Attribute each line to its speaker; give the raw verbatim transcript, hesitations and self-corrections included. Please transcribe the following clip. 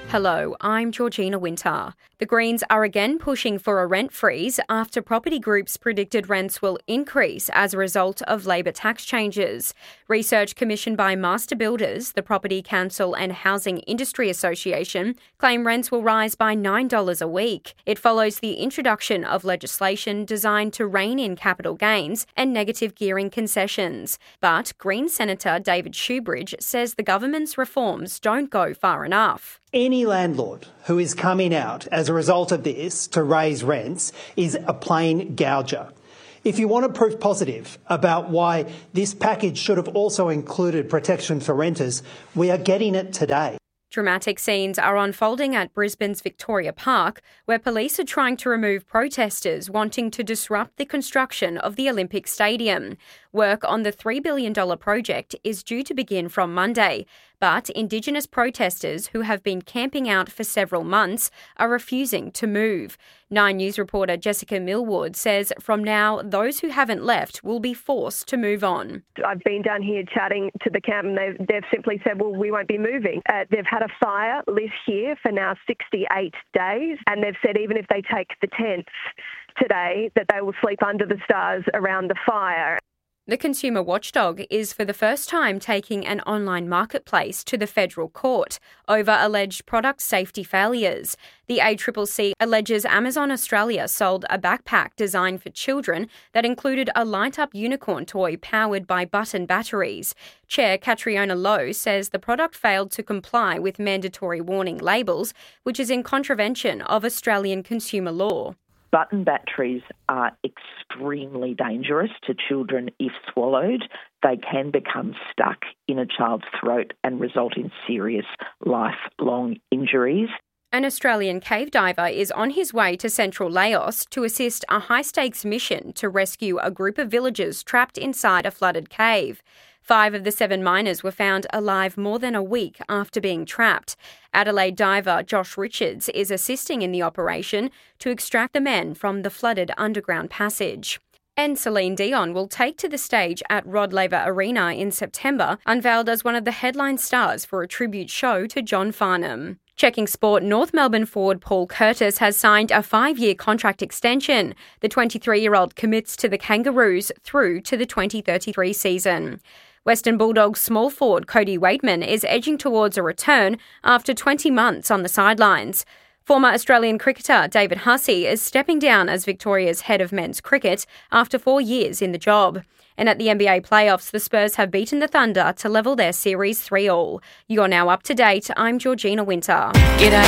Speaker 1: Hello, I'm Georgina Winter. The Greens are again pushing for a rent freeze after property groups predicted rents will increase as a result of Labor tax changes. Research commissioned by Master Builders, the Property Council and Housing Industry Association claim rents will rise by nine dollars a week. It follows the introduction of legislation designed to rein in capital gains and negative gearing concessions. But Green Senator David Shoebridge says the government's reforms don't go far enough.
Speaker 2: Any landlord who is coming out as a result of this to raise rents is a plain gouger. If you want a proof positive about why this package should have also included protection for renters, we are getting it today.
Speaker 1: Dramatic scenes are unfolding at Brisbane's Victoria Park, where police are trying to remove protesters wanting to disrupt the construction of the Olympic Stadium. Work on the three billion dollars project is due to begin from Monday, but Indigenous protesters who have been camping out for several months are refusing to move. Nine News reporter Jessica Millward says from now, those who haven't left will be forced to move on.
Speaker 3: I've been down here chatting to the camp and they've, they've simply said, well, we won't be moving. Uh, they've had a fire lit here for now sixty-eight days, and they've said even if they take the tents today, that they will sleep under the stars around the fire.
Speaker 1: The consumer watchdog is for the first time taking an online marketplace to the federal court over alleged product safety failures. The A C C C alleges Amazon Australia sold a backpack designed for children that included a light-up unicorn toy powered by button batteries. Chair Catriona Lowe says the product failed to comply with mandatory warning labels, which is in contravention of Australian consumer law.
Speaker 4: Button batteries are extremely dangerous to children if swallowed. They can become stuck in a child's throat and result in serious lifelong injuries.
Speaker 1: An Australian cave diver is on his way to central Laos to assist a high-stakes mission to rescue a group of villagers trapped inside a flooded cave. Five of the seven miners were found alive more than a week after being trapped. Adelaide diver Josh Richards is assisting in the operation to extract the men from the flooded underground passage. And Celine Dion will take to the stage at Rod Laver Arena in September, unveiled as one of the headline stars for a tribute show to John Farnham. Checking sport, North Melbourne forward Paul Curtis has signed a five-year contract extension. The twenty-three-year-old commits to the Kangaroos through to the twenty thirty-three season. Western Bulldogs small forward Cody Waitman is edging towards a return after twenty months on the sidelines. Former Australian cricketer David Hussey is stepping down as Victoria's head of men's cricket after four years in the job. And at the N B A playoffs, the Spurs have beaten the Thunder to level their series three all. You're now up to date. I'm Georgina Winter. G'day.